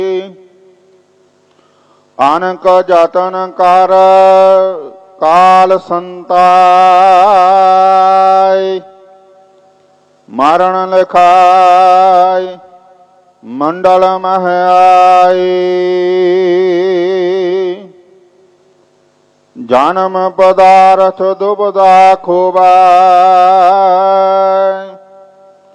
अनक जतन कर काल संताय, मरण लिखाय मंडल मह आए। जन्म पदार्थ दुबदा खोबाय,